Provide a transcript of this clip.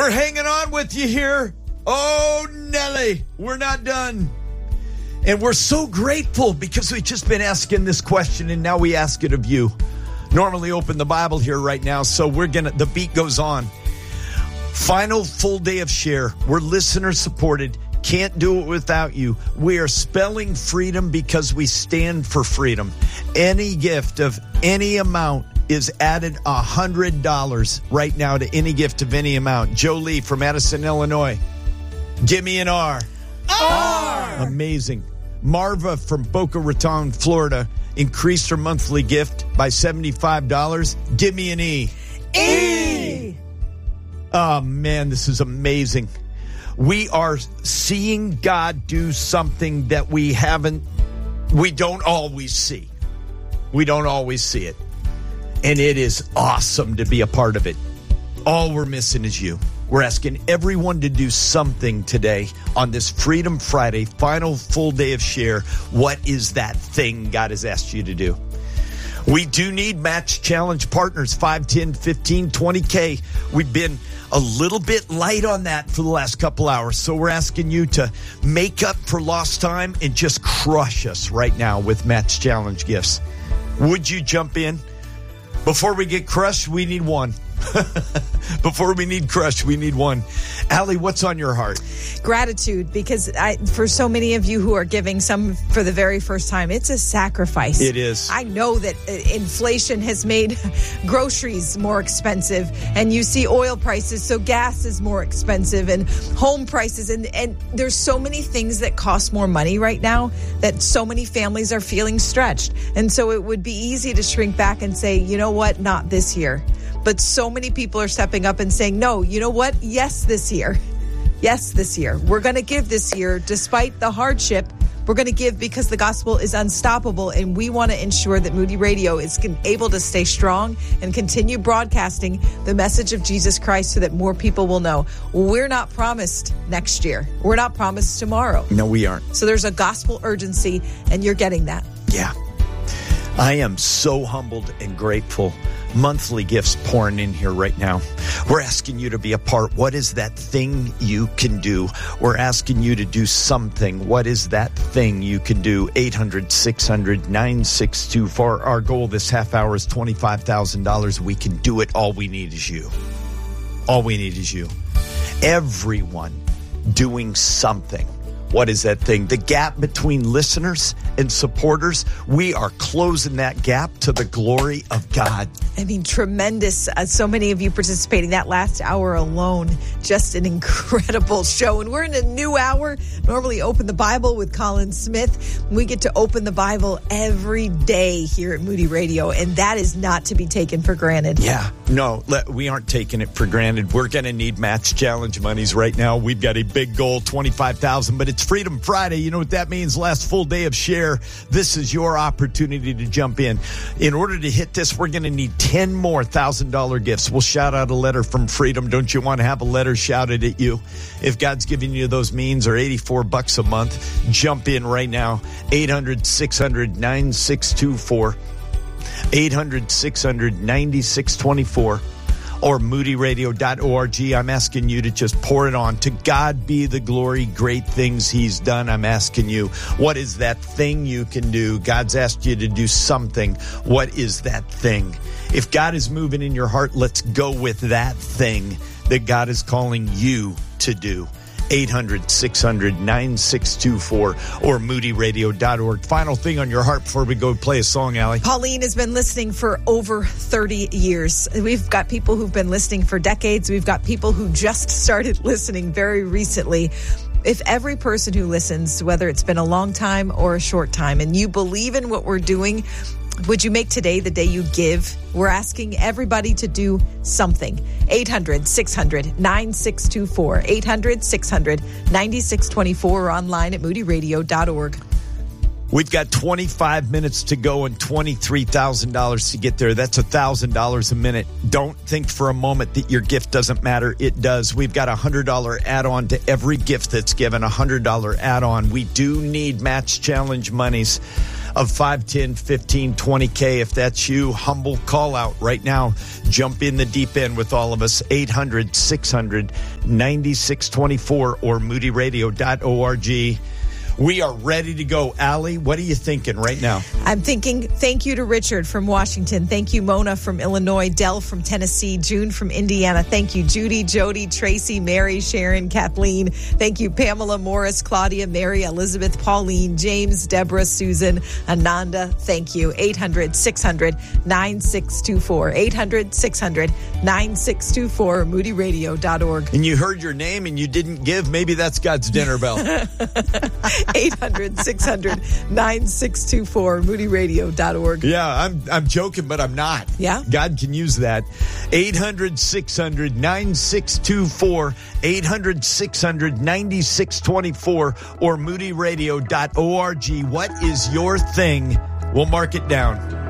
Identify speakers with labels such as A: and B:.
A: We're hanging on with you here. Oh, Nelly, we're not done. And we're so grateful because we've just been asking this question, and now we ask it of you. Normally open the Bible here right now, so the beat goes on. Final full day of share. We're listener supported. Can't do it without you. We are spelling freedom because we stand for freedom. Any gift of any amount is added $100 right now to any gift of any amount. Joe Lee from Addison, Illinois. Give me an R.
B: R.
A: Amazing. Marva from Boca Raton, Florida, increased her monthly gift by $75. Give me an E.
B: E.
A: Oh, man, this is amazing. We are seeing God do something that we don't always see. We don't always see it. And it is awesome to be a part of it. All we're missing is you. We're asking everyone to do something today on this Freedom Friday, final full day of share. What is that thing God has asked you to do? We do need match challenge partners, 5, 10, 15, 20K. We've been a little bit light on that for the last couple hours. So we're asking you to make up for lost time and just crush us right now with match challenge gifts. Would you jump in? Before we get crushed, we need one. Before we need crushed, we need one. Allie, what's on your heart?
C: Gratitude, because for so many of you who are giving some for the very first time, it's a sacrifice.
A: It is.
C: I know that inflation has made groceries more expensive, and you see oil prices, so gas is more expensive, and home prices, and there's so many things that cost more money right now that so many families are feeling stretched. And so it would be easy to shrink back and say, you know what, not this year. But so many people are stepping up and saying, no, you know what? Yes, this year. Yes, this year. We're going to give this year despite the hardship. We're going to give because the gospel is unstoppable, and we want to ensure that Moody Radio is able to stay strong and continue broadcasting the message of Jesus Christ so that more people will know. We're not promised next year. We're not promised tomorrow.
A: No, we aren't.
C: So there's a gospel urgency, and you're getting that.
A: Yeah. I am so humbled and grateful. Monthly gifts pouring in here right now. We're asking you to be a part. What is that thing you can do? We're asking you to do something. What is that thing you can do? 800-600-9624. Our goal this half hour is $25,000. We can do it. All we need is you. All we need is you. Everyone doing something. What is that thing? The gap between listeners and supporters, we are closing that gap to the glory of God.
C: I mean, tremendous. So many of you participating that last hour alone. Just an incredible show. And we're in a new hour. Normally open the Bible with Colin Smith. We get to open the Bible every day here at Moody Radio. And that is not to be taken for granted.
A: Yeah, no, we aren't taking it for granted. We're going to need match challenge monies right now. We've got a big goal, $25,000, but it's Freedom Friday. You know what that means? Last full day of share. This is your opportunity to jump in. In order to hit this, we're going to need 10 more $1,000 gifts. We'll shout out a letter from Freedom. Don't you want to have a letter shouted at you? If God's giving you those means, or $84 a month, jump in right now. 800-600-9624. 800-600-9624. Or moodyradio.org. I'm asking you to just pour it on. To God be the glory, great things he's done. I'm asking you, what is that thing you can do? God's asked you to do something. What is that thing? If God is moving in your heart, let's go with that thing that God is calling you to do. 800-600-9624 or moodyradio.org. Final thing on your heart before we go play a song, Allie.
C: Pauline has been listening for over 30 years. We've got people who've been listening for decades. We've got people who just started listening very recently. If every person who listens, whether it's been a long time or a short time, and you believe in what we're doing, would you make today the day you give? We're asking everybody to do something. 800-600-9624. 800-600-9624 or online at moodyradio.org.
A: We've got 25 minutes to go and $23,000 to get there. That's $1,000 a minute. Don't think for a moment that your gift doesn't matter. It does. We've got a $100 add-on to every gift that's given, a $100 add-on. We do need match challenge monies. of 5, 10, 15, 20K. If that's you, humble call out right now. Jump in the deep end with all of us. 800-600-9624 or moodyradio.org. We are ready to go. Allie, what are you thinking right now?
C: I'm thinking thank you to Richard from Washington. Thank you, Mona from Illinois. Dell from Tennessee. June from Indiana. Thank you, Judy, Jody, Tracy, Mary, Sharon, Kathleen. Thank you, Pamela, Morris, Claudia, Mary, Elizabeth, Pauline, James, Deborah, Susan, Ananda. Thank you. 800-600-9624. 800-600-9624. moodyradio.org.
A: And you heard your name and you didn't give. Maybe that's God's dinner bell.
C: 800-600-9624, moodyradio.org.
A: Yeah, I'm joking, but I'm not.
C: Yeah?
A: God can use that. 800-600-9624, 800-600-9624, or moodyradio.org. What is your thing? We'll mark it down.